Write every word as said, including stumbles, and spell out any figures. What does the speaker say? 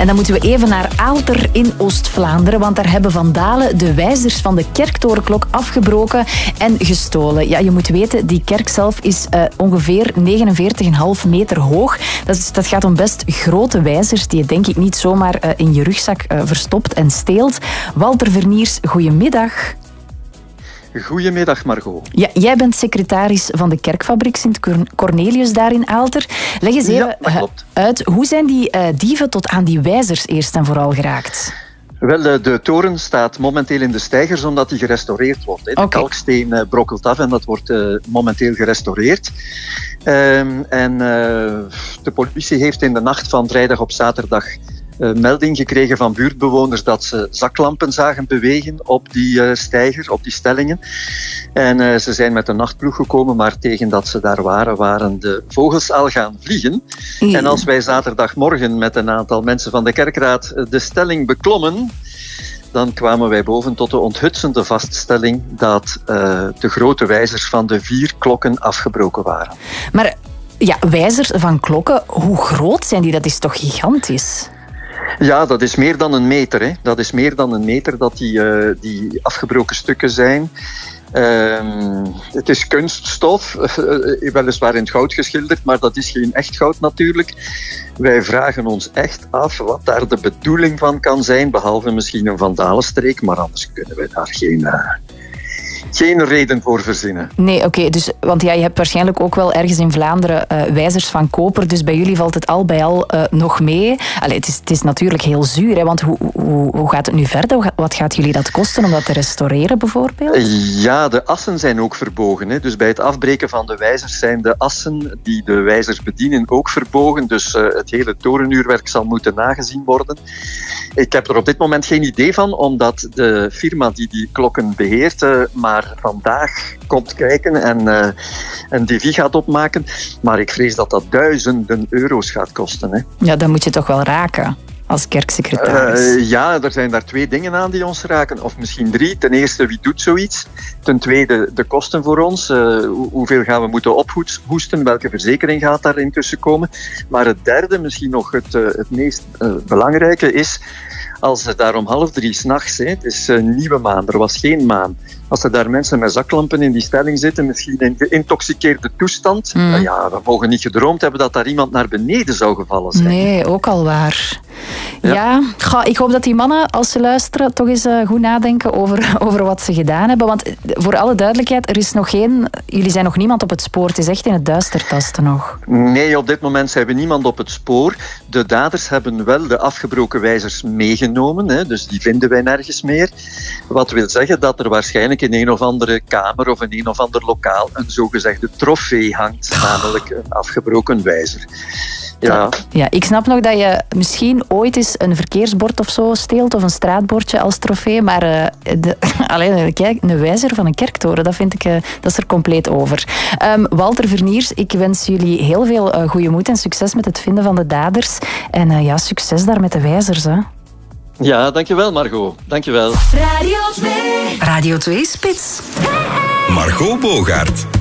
En dan moeten we even naar Aalter in Oost-Vlaanderen, want daar hebben vandalen de wijzers van de kerktorenklok afgebroken en gestolen. Ja, je moet weten, die kerk zelf is uh, ongeveer negenenveertig komma vijf meter hoog. Dat, is, dat gaat om best grote wijzers die je denk ik niet zomaar uh, in je rugzak uh, verstopt en steelt. Walter Verniers, goedemiddag. Goedemiddag, Margot. Ja, jij bent secretaris van de kerkfabriek Sint Cornelius daar in Aalter. Leg eens even ja, uit, hoe zijn die uh, dieven tot aan die wijzers eerst en vooral geraakt? Wel, de, de toren staat momenteel in de steigers omdat die gerestaureerd wordt. Hè. De okay. kalksteen uh, brokkelt af en dat wordt uh, momenteel gerestaureerd. Um, en uh, de politie heeft in de nacht van vrijdag op zaterdag Uh, melding gekregen van buurtbewoners dat ze zaklampen zagen bewegen op die uh, steiger, op die stellingen. En uh, ze zijn met een nachtploeg gekomen, maar tegen dat ze daar waren, waren de vogels al gaan vliegen. Mm. En als wij zaterdagmorgen met een aantal mensen van de kerkraad de stelling beklommen, dan kwamen wij boven tot de onthutsende vaststelling dat uh, de grote wijzers van de vier klokken afgebroken waren. Maar ja, wijzers van klokken, hoe groot zijn die? Dat is toch gigantisch? Ja, dat is meer dan een meter. Hè. Dat is meer dan een meter dat die, uh, die afgebroken stukken zijn. Uh, het is kunststof, uh, weliswaar in het goud geschilderd, maar dat is geen echt goud natuurlijk. Wij vragen ons echt af wat daar de bedoeling van kan zijn, behalve misschien een vandalenstreek, maar anders kunnen wij daar geen... Uh, Geen reden voor verzinnen. Nee, oké. Okay, dus, want ja, je hebt waarschijnlijk ook wel ergens in Vlaanderen uh, wijzers van koper. Dus bij jullie valt het al bij al uh, nog mee. Allee, het, is, het is natuurlijk heel zuur, hè, want hoe, hoe, hoe gaat het nu verder? Wat gaat jullie dat kosten om dat te restaureren bijvoorbeeld? Ja, de assen zijn ook verbogen. Hè. Dus bij het afbreken van de wijzers zijn de assen die de wijzers bedienen ook verbogen. Dus uh, het hele torenuurwerk zal moeten nagezien worden. Ik heb er op dit moment geen idee van, omdat de firma die die klokken beheert, uh, maar vandaag komt kijken en uh, een D V gaat opmaken. Maar ik vrees dat dat duizenden euro's gaat kosten. Hè. Ja, dan moet je toch wel raken als kerksecretaris. Uh, ja, er zijn daar twee dingen aan die ons raken. Of misschien drie. Ten eerste, wie doet zoiets? Ten tweede, de kosten voor ons. Uh, hoeveel gaan we moeten ophoesten? Welke verzekering gaat daar intussen komen? Maar het derde, misschien nog het, uh, het meest uh, belangrijke is... Als er daar om half drie 's nachts, het is een nieuwe maan, er was geen maan. Als er daar mensen met zaklampen in die stelling zitten, misschien in geïntoxiceerde toestand, mm. nou ja, we mogen niet gedroomd hebben dat daar iemand naar beneden zou gevallen zijn. Nee, ook al waar. Ja, ja ga, ik hoop dat die mannen, als ze luisteren, toch eens uh, goed nadenken over, over wat ze gedaan hebben. Want voor alle duidelijkheid, er is nog geen... Jullie zijn nog niemand op het spoor. Het is echt in het duister tasten nog. Nee, op dit moment zijn we niemand op het spoor. De daders hebben wel de afgebroken wijzers meegenomen, hè, dus die vinden wij nergens meer. Wat wil zeggen dat er waarschijnlijk in een of andere kamer of in een of ander lokaal een zogezegde trofee hangt, namelijk een afgebroken wijzer. Ja. ja, ik snap nog dat je misschien ooit eens een verkeersbord of zo steelt, of een straatbordje als trofee, maar uh, de, alleen, kijk, een wijzer van een kerktoren, dat vind ik, uh, dat is er compleet over. Um, Walter Verniers, ik wens jullie heel veel uh, goede moed en succes met het vinden van de daders. En uh, ja, succes daar met de wijzers, hè. Ja, dankjewel Margot. Dankjewel. Radio twee. Radio twee Spits. Margot Bogaert.